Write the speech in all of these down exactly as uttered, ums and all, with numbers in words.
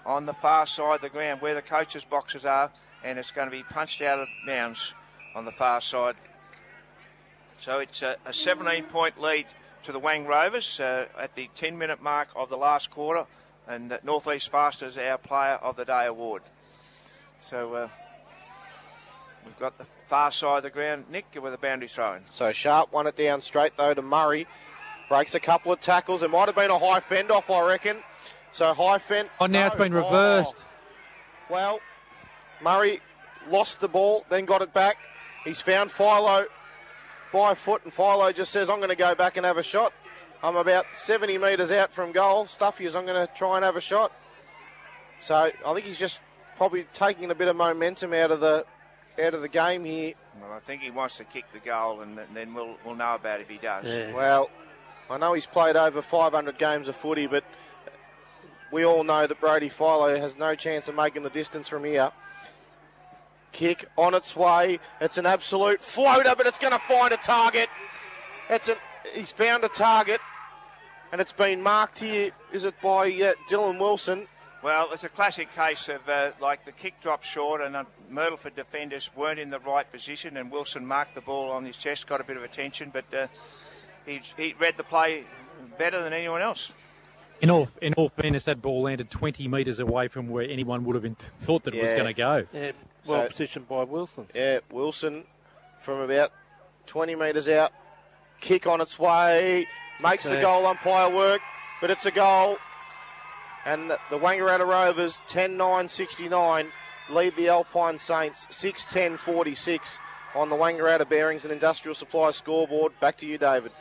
on the far side of the ground where the coaches' boxes are, and it's going to be punched out of bounds on the far side. So it's a, a seventeen-point lead to the Wang Rovers uh, at the ten-minute mark of the last quarter, and uh, North East Fasters our Player of the Day award. So uh, we've got the far side of the ground, Nick, with a boundary throw-in. So Sharp won it down straight, though, to Murray. Breaks a couple of tackles. It might have been a high fend off, I reckon. So high fend. Oh, now no. it's been reversed. Oh. Well, Murray lost the ball, then got it back. He's found Philo by foot, and Philo just says, I'm going to go back and have a shot. I'm about seventy metres out from goal. Stuffy, I'm going to try and have a shot. So I think he's just probably taking a bit of momentum out of the out of the game here. Well, I think he wants to kick the goal, and then we'll we'll know about it if he does. Yeah. Well, I know he's played over five hundred games of footy, but we all know that Brody Philo has no chance of making the distance from here. Kick on its way. It's an absolute floater, but it's going to find a target. It's a, he's found a target, and it's been marked here. Is it by uh, Dylan Wilson? Well, it's a classic case of uh, like the kick dropped short, and uh, Myrtleford defenders weren't in the right position, and Wilson marked the ball on his chest, got a bit of attention, but uh, he, he read the play better than anyone else. In all, in all fairness, that ball landed twenty metres away from where anyone would have thought that it yeah. was going to go. Yeah, well So, positioned by Wilson. Yeah, Wilson from about twenty metres out. Kick on its way. Makes It's the a- goal umpire work, but it's a goal. And the, the Wangaratta Rovers, ten nine sixty-nine, lead the Alpine Saints six ten forty-six on the Wangaratta Bearings and Industrial Supply scoreboard. Back to you, David.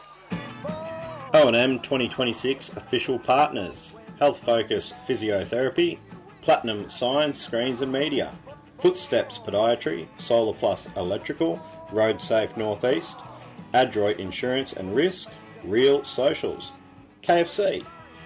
O and M twenty twenty-six official partners: Health Focus Physiotherapy, Platinum Science Screens and Media, Footsteps Podiatry, Solar Plus Electrical, Road Safe Northeast, Adroit Insurance and Risk, Real Socials, K F C.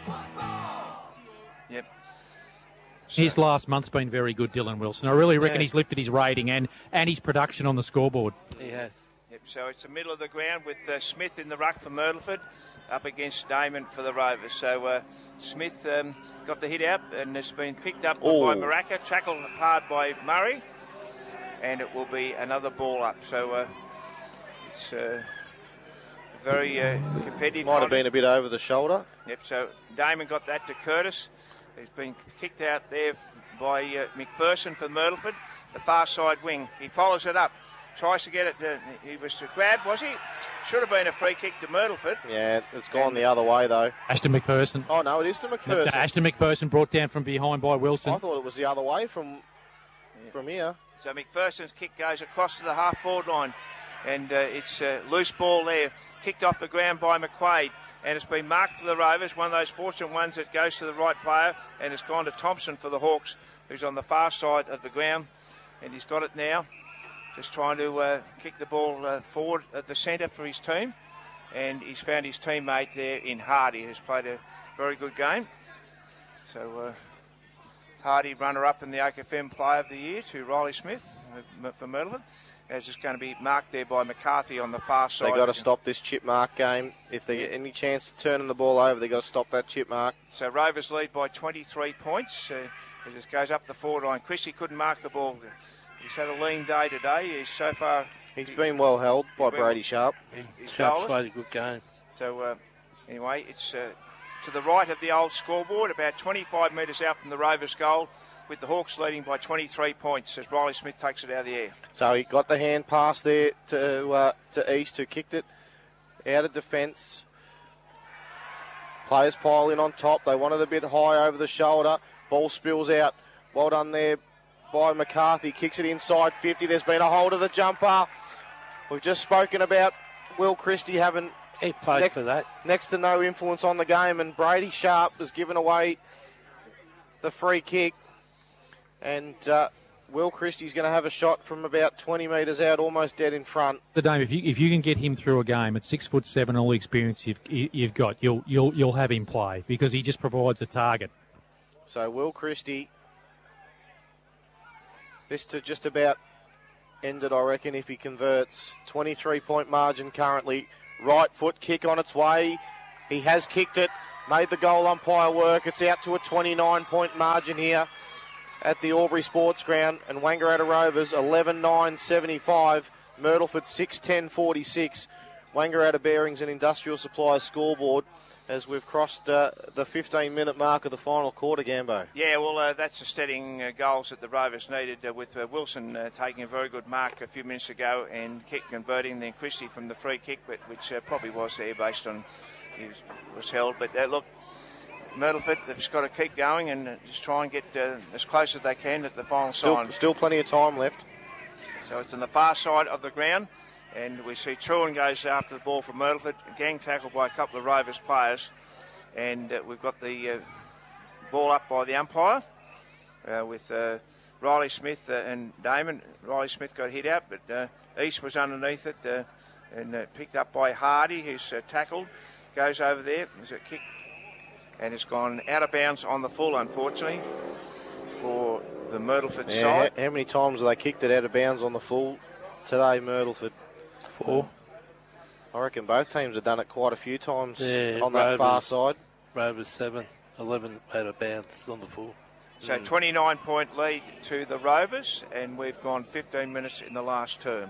Yep. His last month's been very good, Dylan Wilson. I really reckon Yeah. he's lifted his rating and, and his production on the scoreboard. He has. Yep. So it's the middle of the ground with uh, Smith in the ruck for Myrtleford, up against Damon for the Rovers. So uh, Smith um, got the hit out, and it's been picked up Oh. by Maracca, tackled hard by Murray, and it will be another ball up. So uh, it's uh, very uh, competitive. Might have been contest. a bit over the shoulder. Yep, so Damon got that to Curtis. He's been kicked out there by uh, McPherson for Myrtleford, the far side wing. He follows it up, tries to get it. To, he was to grab, was he? Should have been a free kick to Myrtleford. Yeah, it's gone the other way, though. Ashton McPherson. Oh, no, it is to McPherson. Ashton McPherson brought down from behind by Wilson. I thought it was the other way from from here. So McPherson's kick goes across to the half-forward line, and uh, it's a loose ball there, kicked off the ground by McQuaid, and it's been marked for the Rovers, one of those fortunate ones that goes to the right player, and it's gone to Thompson for the Hawks, who's on the far side of the ground, and he's got it now, just trying to uh, kick the ball uh, forward at the centre for his team, and he's found his teammate there in Hardy, who's played a very good game. So uh, Hardy, runner-up in the A K F M Player of the Year to Riley Smith uh, for Myrtleford, as it's going to be marked there by McCarthy on the far side. They've got to stop this chip mark game. If they get any chance of turning the ball over, they've got to stop that chip mark. So Rovers lead by twenty-three points. Uh, as it goes up the forward line. Christie couldn't mark the ball. He's had a lean day today. He's so far... He's been well held by been- Brady Sharp. He's Sharp's goalless. played a good game. So uh, anyway, it's uh, to the right of the old scoreboard, about twenty-five metres out from the Rovers goal, with the Hawks leading by twenty-three points as Riley Smith takes it out of the air. So he got the hand pass there to uh, to East, who kicked it out of defence. Players pile in on top. They wanted a bit high over the shoulder. Ball spills out. Well done there by McCarthy. Kicks it inside fifty. There's been a hold of the jumper. We've just spoken about Will Christie having He played next, for that. next to no influence on the game, and Brady Sharp has given away the free kick. And uh, Will Christie's going to have a shot from about twenty metres out, almost dead in front. The Dame, if you if you can get him through a game at six foot seven, all the experience you've you've got, you'll you'll you'll have him play because he just provides a target. So Will Christie, this to just about end it, I reckon, if he converts. twenty-three point margin currently. Right foot kick on its way. He has kicked it. made the goal umpire work. It's out to a twenty-nine point margin here at the Albury Sports Ground, and Wangaratta Rovers eleven nine seventy-five, Myrtleford six ten forty-six. Wangaratta Bearings and Industrial Supplies scoreboard as we've crossed uh, the fifteen minute mark of the final quarter, Gambo. Yeah, well, uh, that's the steadying uh, goals that the Rovers needed, uh, with uh, Wilson uh, taking a very good mark a few minutes ago and kick converting, then Christie from the free kick, but which uh, probably was there based on he was, was held. But uh, look, Myrtleford, they've just got to keep going and uh, just try and get uh, as close as they can at the final Still, sign. still plenty of time left. So it's on the far side of the ground, and we see Truan goes after the ball from Myrtleford, gang tackled by a couple of Rovers players, and uh, we've got the uh, ball up by the umpire uh, with uh, Riley Smith uh, and Damon. Riley Smith got hit out, but uh, East was underneath it uh, and uh, picked up by Hardy, who's uh, tackled, goes over there, there's a kick, and it's gone out of bounds on the full, unfortunately, for the Myrtleford Yeah, side. how, how many times have they kicked it out of bounds on the full today, Myrtleford? Four. I reckon both teams have done it quite a few times Yeah, on that Rovers, far side. Rovers seven, eleven out of bounds on the full. So twenty-nine point lead to the Rovers, and we've gone fifteen minutes in the last term.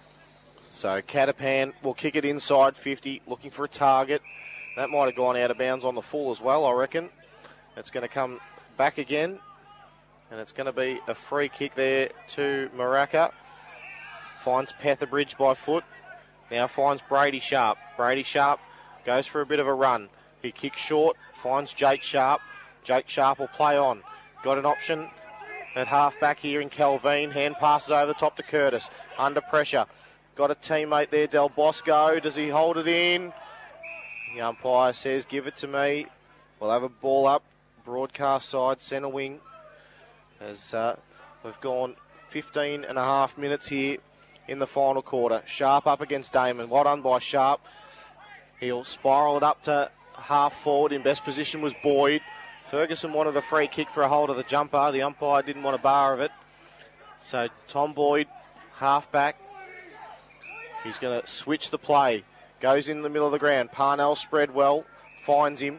So Catapan will kick it inside fifty, looking for a target. That might have gone out of bounds on the full as well, I reckon. It's going to come back again, and it's going to be a free kick there to Maraca. Finds Petherbridge by foot. Now finds Brady Sharp. Brady Sharp goes for a bit of a run. He kicks short, finds Jake Sharp. Jake Sharp will play on. Got an option at half back here in Calvin. Hand passes over the top to Curtis. Under pressure. Got a teammate there, Del Bosco. Does he hold it in? The umpire says, give it to me. We'll have a ball up. Broadcast side, centre wing. As uh, we've gone fifteen and a half minutes here in the final quarter. Sharp up against Damon. Well done by Sharp. He'll spiral it up to half forward. In best position was Boyd. Ferguson wanted a free kick for a hold of the jumper. The umpire didn't want a bar of it. So Tom Boyd, half back. He's going to switch the play. Goes in the middle of the ground. Parnell spread well. Finds him.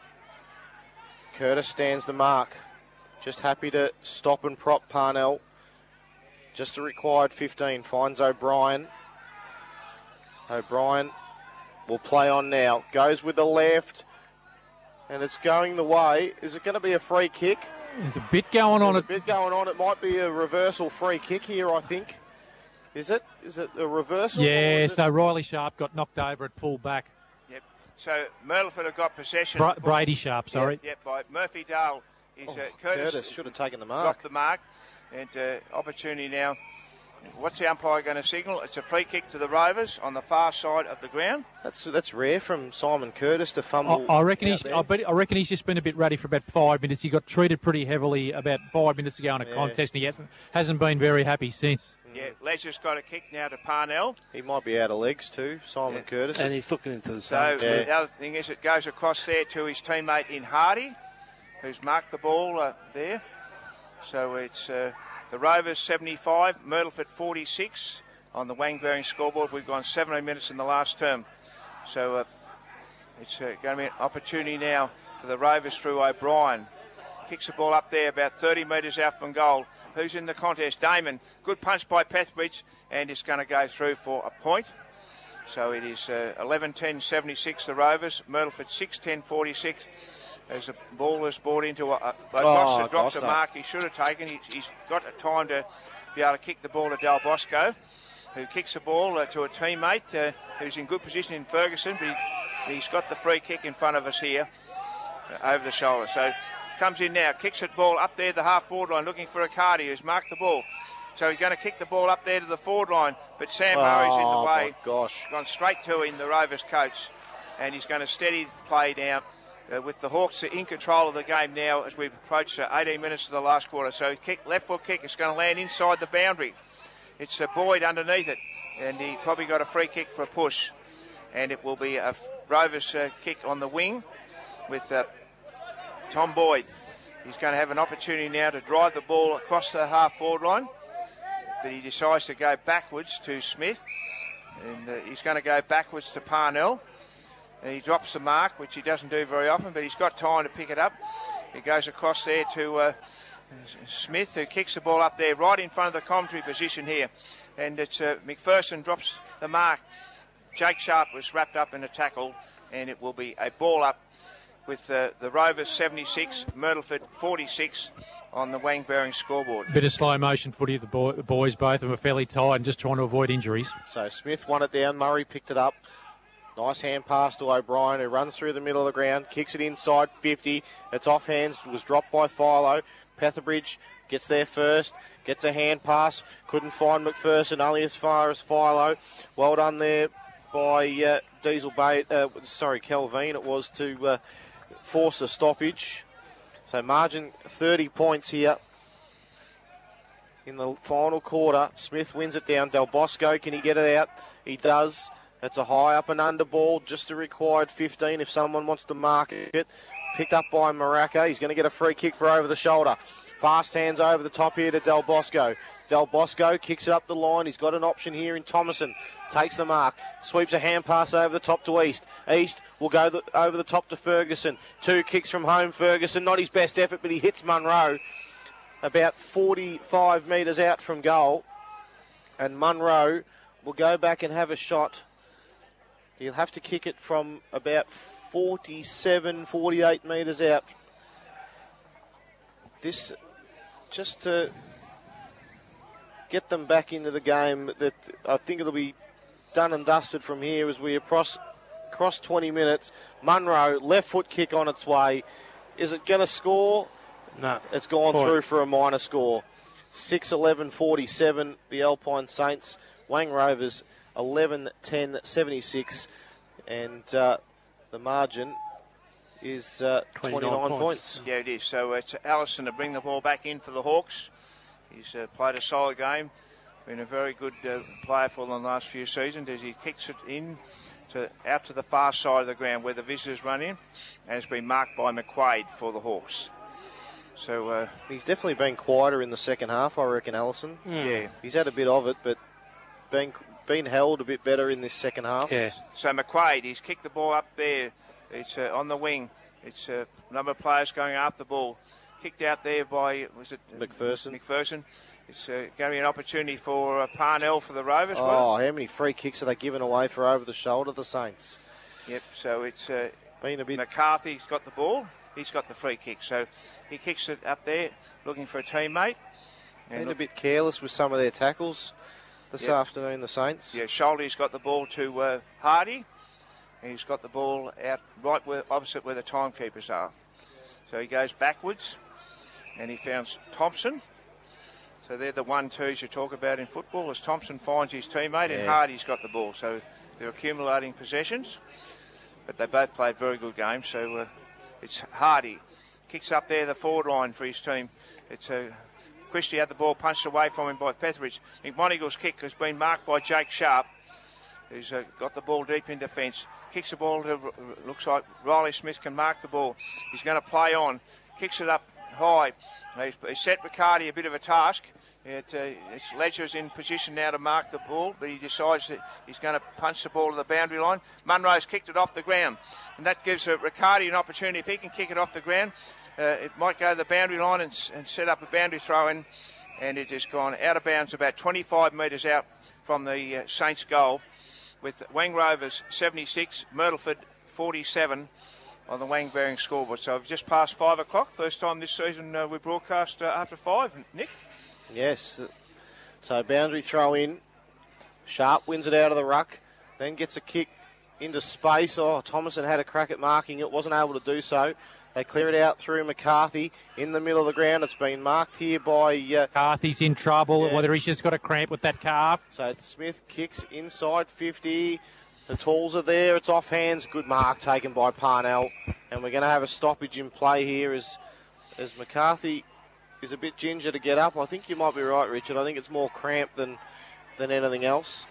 Curtis stands the mark. Just happy to stop and prop Parnell. Just the required fifteen. Finds O'Brien. O'Brien will play on now. Goes with the left. And it's going the way. Is it going to be a free kick? There's a bit going on. There's It. a bit going on. It might be a reversal free kick here, I think. Is it? Is it a reversal? Yeah, or is so it... Riley Sharp got knocked over at full back. Yep. So Myrtleford have got possession. Bra- Brady Sharp, sorry. Yep, yep, by Murphy Dale. Is, Oh, uh, Curtis, Curtis should have taken the mark. dropped the mark. And uh, opportunity now. What's the umpire going to signal? It's a free kick to the Rovers on the far side of the ground. That's that's rare from Simon Curtis to fumble. I, I reckon out he's. there. I, bet, I reckon he's just been a bit ruddy for about five minutes. He got treated pretty heavily about five minutes ago in a Yeah. contest, and he hasn't hasn't been very happy since. Yeah, Leisure's got a kick now to Parnell. He might be out of legs too, Simon Yeah. Curtis. And he's looking into the So sun. Yeah. the other thing is it goes across there to his teammate in Hardy, who's marked the ball uh, there. So it's uh, the Rovers seventy-five, Myrtleford forty-six on the Wang Bearing scoreboard. We've gone seventeen minutes in the last term. So uh, it's uh, going to be an opportunity now for the Rovers through O'Brien. Kicks the ball up there about thirty metres out from goal. Who's in the contest? Damon. Good punch by Petherbridge, and it's going to go through for a point. So it is uh, eleven ten seventy-six the Rovers, Myrtleford six ten forty-six. As the ball is brought into a, a, a Oh, Costa drops a Costa. mark he should have taken. He, he's got time to be able to kick the ball to Del Bosco, who kicks the ball uh, to a teammate uh, who's in good position in Ferguson, but he, he's got the free kick in front of us here uh, over the shoulder. So comes in now, kicks it ball up there the half forward line, looking for Accardi, who's marked the ball. So he's going to kick the ball up there to the forward line, but Sam Murray's in the Oh, way. my gosh. Gone straight to him, the Rovers coach, and he's going to steady the play down. Uh, with the Hawks in control of the game now as we approach uh, eighteen minutes to the last quarter. So his kick, left foot kick, is going to land inside the boundary. It's uh, Boyd underneath it, and he probably got a free kick for a push. And it will be a Rovers uh, kick on the wing with uh, Tom Boyd. He's going to have an opportunity now to drive the ball across the half forward line, but he decides to go backwards to Smith, and uh, he's going to go backwards to Parnell. And he drops the mark, which he doesn't do very often, but he's got time to pick it up. He goes across there to uh, Smith, who kicks the ball up there right in front of the commentary position here. And it's uh, McPherson drops the mark. Jake Sharp was wrapped up in a tackle, and it will be a ball up with uh, the Rovers seventy-six, Myrtleford forty-six on the Wang-Bearing scoreboard. Bit of slow motion footy. The, boy, the boys, both of them are fairly tight and just trying to avoid injuries. So Smith won it down. Murray picked it up. Nice hand pass to O'Brien, who runs through the middle of the ground, kicks it inside fifty. It's off hands, was dropped by Philo. Petherbridge gets there first, gets a hand pass. Couldn't find McPherson, only as far as Philo. Well done there by uh, Diesel Bay, uh, sorry, Calvin. It was to uh, force a stoppage. So margin thirty points here in the final quarter. Smith wins it down. Del Bosco, can he get it out? He does. It's a high up and under ball, just a required fifteen if someone wants to mark it. Picked up by Maraca. He's going to get a free kick for over the shoulder. Fast hands over the top here to Del Bosco. Del Bosco kicks it up the line. He's got an option here in Thomason. Takes the mark. Sweeps a hand pass over the top to East. East will go the, over the top to Ferguson. Two kicks from home. Ferguson, not his best effort, but he hits Munro about forty-five metres out from goal. And Munro will go back and have a shot. He'll have to kick it from about forty-seven, forty-eight metres out. This, just to get them back into the game, that I think it'll be done and dusted from here as we across, across twenty minutes. Munro, left foot kick on its way. Is it going to score? No. It's gone Point. through for a minor score. six eleven forty-seven, the Alpine Saints. Wang Rovers eleven ten seventy-six, and uh, the margin is uh, twenty-nine, twenty-nine points. points. Yeah, it is. So it's Allison to bring the ball back in for the Hawks. He's uh, played a solid game, been a very good uh, player for them the last few seasons as he kicks it in to out to the far side of the ground where the visitors run in, and it's been marked by McQuaid for the Hawks. So uh, he's definitely been quieter in the second half, I reckon, Allison. Mm. Yeah, he's had a bit of it, but been been held a bit better in this second half. Yeah. So McQuaid, he's kicked the ball up there. It's uh, on the wing. It's a number of players going after the ball. Kicked out there by, was it? McPherson. McPherson. It's uh, going to be an opportunity for uh, Parnell for the Rovers. Oh, well. how many free kicks are they giving away for over the shoulder, the Saints? Yep, so it's uh, been a bit. McCarthy's got the ball. He's got the free kick. So he kicks it up there, looking for a teammate. And been look, a bit careless with some of their tackles this yep. afternoon, the Saints. Yeah, Scholdy's got the ball to uh, Hardy. He's got the ball out right where, opposite where the timekeepers are. So he goes backwards, and he found Thompson. So they're the one-twos you talk about in football, as Thompson finds his teammate, yeah. and Hardy's got the ball. So they're accumulating possessions, but they both played very good games. So uh, it's Hardy. Kicks up there the forward line for his team. It's uh, Christie had the ball punched away from him by Petherbridge. McMonagle's kick has been marked by Jake Sharp, who's uh, got the ball deep in defence. Kicks the ball to, looks like Riley Smith can mark the ball. He's going to play on. Kicks it up high. He's, he's set Riccardi a bit of a task. It, uh, it's Ledger's in position now to mark the ball, but he decides that he's going to punch the ball to the boundary line. Munro's kicked it off the ground, and that gives uh, Riccardi an opportunity. If he can kick it off the ground, uh, it might go to the boundary line and, and set up a boundary throw in, and it has gone out of bounds about twenty-five metres out from the uh, Saints' goal, with Wang Rovers seventy-six, Myrtleford forty-seven on the Wang-Bearing scoreboard. So we've just passed five o'clock. First time this season uh, we broadcast uh, after five. Nick? Yes. So boundary throw in. Sharp wins it out of the ruck, then gets a kick into space. Oh, Thomason had a crack at marking it, wasn't able to do so. They clear it out through McCarthy in the middle of the ground. It's been marked here by... Uh, McCarthy's in trouble, yeah. whether he's just got a cramp with that calf. So Smith kicks inside fifty. The tools are there. It's off hands. Good mark taken by Parnell. And we're going to have a stoppage in play here as, as McCarthy is a bit ginger to get up. I think you might be right, Richard. I think it's more cramp than, than anything else.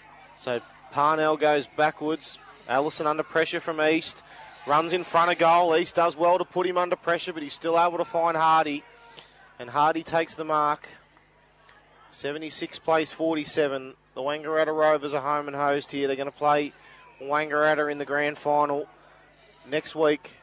So Parnell goes backwards. Allison under pressure from East. Runs in front of goal. East does well to put him under pressure, but he's still able to find Hardy. And Hardy takes the mark. seventy-six plays forty-seven. The Wangaratta Rovers are home and hosed here. They're going to play Wangaratta in the grand final next week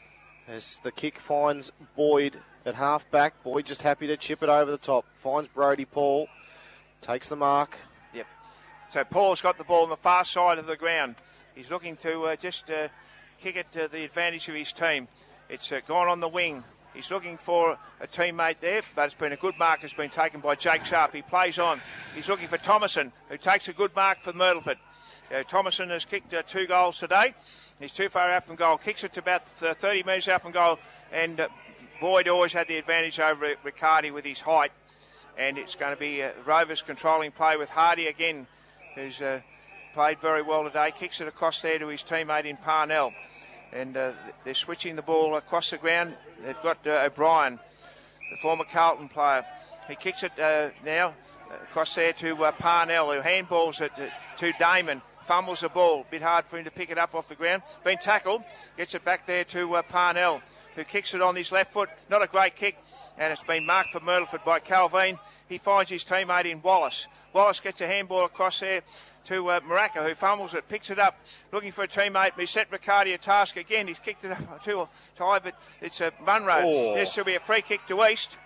as the kick finds Boyd at half back. Boyd just happy to chip it over the top. Finds Brody Paul. Takes the mark. Yep. So Paul's got the ball on the far side of the ground. He's looking to uh, just uh, kick it to the advantage of his team. It's uh, gone on the wing. He's looking for a teammate there, but it's been a good mark. It's been taken by Jake Sharp. He plays on. He's looking for Thomason, who takes a good mark for Myrtleford. Uh, Thomason has kicked uh, two goals today. He's too far out from goal. Kicks it to about uh, thirty metres out from goal. And uh, Boyd always had the advantage over Riccardi with his height. And it's going to be uh, Rovers controlling play with Hardy again, who's uh, played very well today. Kicks it across there to his teammate in Parnell. And uh, they're switching the ball across the ground. They've got uh, O'Brien, the former Carlton player. He kicks it uh, now across there to uh, Parnell, who handballs it uh, to Damon. Fumbles the ball. A bit hard for him to pick it up off the ground. Been tackled. Gets it back there to uh, Parnell, who kicks it on his left foot. Not a great kick. And it's been marked for Myrtleford by Calvin. He finds his teammate in Wallace. Wallace gets a handball across there to uh, Maraca, who fumbles it, picks it up, looking for a teammate. He set Riccardi a task again. He's kicked it up too high, but it's uh, Munro. Oh. This will be a free kick to East.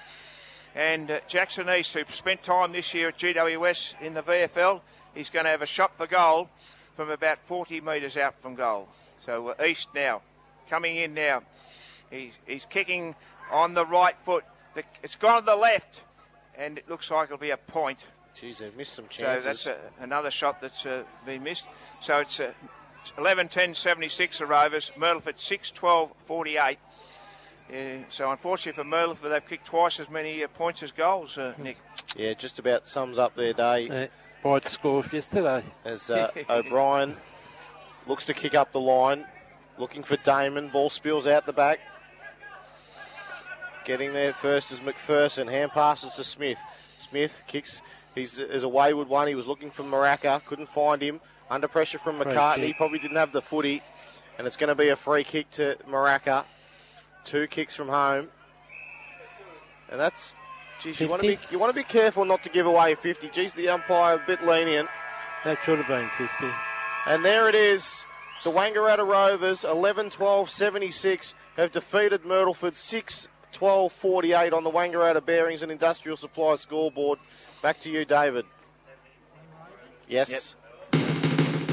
And uh, Jackson East, who spent time this year at G W S in the V F L, he's going to have a shot for goal from about forty metres out from goal. So uh, East now, coming in now. He's, he's kicking on the right foot. The, it's gone to the left, and it looks like it'll be a point. Jeez, they've missed some chances. So that's a, another shot that's uh, been missed. So it's uh, eleven ten seventy-six the Rovers. Myrtleford six twelve forty-eight. Uh, so unfortunately for Myrtleford, they've kicked twice as many uh, points as goals, uh, Nick. Yeah, just about sums up their day. Yeah, bright score of yesterday. As uh, O'Brien looks to kick up the line, looking for Damon. Ball spills out the back. Getting there first is McPherson. Hand passes to Smith. Smith kicks. He's is a wayward one. He was looking for Maraca. Couldn't find him. Under pressure from McCartney. He probably didn't have the footy. And it's going to be a free kick to Maraca. Two kicks from home. And that's... Geez, you want to be you want to be careful not to give away fifty. Geez, the umpire a bit lenient. That should have been fifty. And there it is. The Wangaratta Rovers, eleven twelve seventy-six, have defeated Myrtleford six twelve forty-eight on the Wangaratta Bearings and Industrial Supply scoreboard. Back to you, David. Yes? Yep.